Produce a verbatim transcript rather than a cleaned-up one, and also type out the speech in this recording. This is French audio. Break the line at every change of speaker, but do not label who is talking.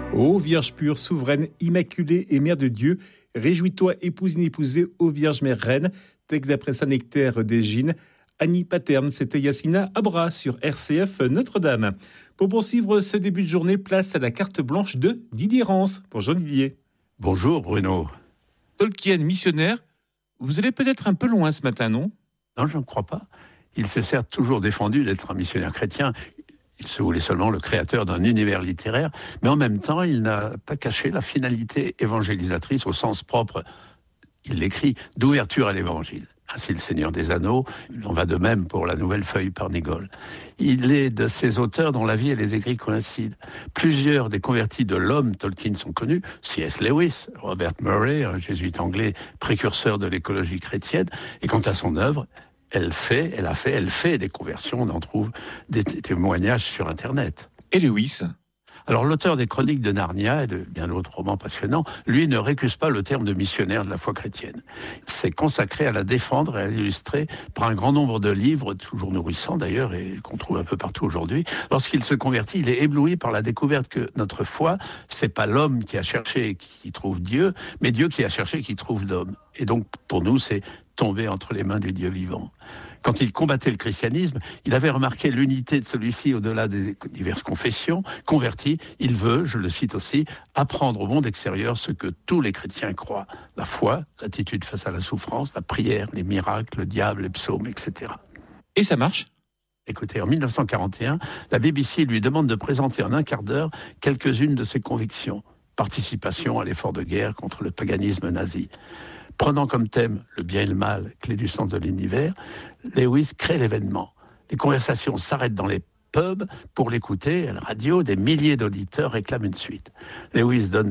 Ô Vierge pure, souveraine, immaculée et mère de Dieu, réjouis-toi, épouse inépousée, ô Vierge mère reine. Texte d'après Saint-Nectaire d'Égine. Annie Paterne, c'était Yasmina Abra sur R C F Notre-Dame. Pour poursuivre ce début de journée, place à la carte blanche de Didier Rance. Bonjour Didier.
Bonjour Bruno.
Tolkien, missionnaire, vous allez peut-être un peu loin ce matin, non ?
Non, je ne crois pas. Il s'est certes toujours défendu d'être un missionnaire chrétien. Il se voulait seulement le créateur d'un univers littéraire, mais en même temps, il n'a pas caché la finalité évangélisatrice au sens propre, il l'écrit, d'ouverture à l'évangile. Ainsi le Seigneur des Anneaux, il en va de même pour la Nouvelle Feuille par Nigol. Il est de ces auteurs dont la vie et les écrits coïncident. Plusieurs des convertis de l'homme Tolkien sont connus, C S Lewis, Robert Murray, un jésuite anglais précurseur de l'écologie chrétienne, et quant à son œuvre, elle fait, elle a fait, elle fait des conversions, on en trouve des témoignages sur Internet.
Et Lewis ?
Alors l'auteur des Chroniques de Narnia et de bien d'autres romans passionnants, lui ne récuse pas le terme de missionnaire de la foi chrétienne. C'est consacré à la défendre et à l'illustrer par un grand nombre de livres, toujours nourrissants d'ailleurs et qu'on trouve un peu partout aujourd'hui. Lorsqu'il se convertit, il est ébloui par la découverte que notre foi, c'est pas l'homme qui a cherché et qui trouve Dieu, mais Dieu qui a cherché et qui trouve l'homme. Et donc pour nous, c'est tomber entre les mains du Dieu vivant. Quand il combattait le christianisme, il avait remarqué l'unité de celui-ci au-delà des diverses confessions. Converti, il veut, je le cite aussi, apprendre au monde extérieur ce que tous les chrétiens croient. La foi, l'attitude face à la souffrance, la prière, les miracles, le diable, les psaumes, et cetera.
Et ça marche ?
Écoutez, en dix-neuf cent quarante et un, la B B C lui demande de présenter en un quart d'heure quelques-unes de ses convictions. Participation à l'effort de guerre contre le paganisme nazi. Prenant comme thème le bien et le mal, clé du sens de l'univers, Lewis crée l'événement. Les conversations s'arrêtent dans les pubs pour l'écouter à la radio. Des milliers d'auditeurs réclament une suite. Lewis donne